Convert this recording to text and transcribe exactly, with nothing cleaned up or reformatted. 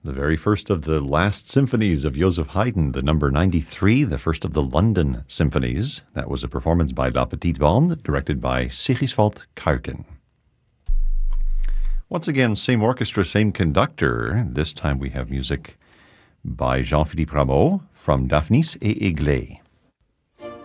The very first of the last symphonies of Joseph Haydn, the number ninety-three, the first of the London symphonies. That was a performance by La Petite Bande, directed by Sigiswald Karken. Once again, same orchestra, same conductor. This time we have music by Jean-Philippe Rameau from Daphnis et Aiglé.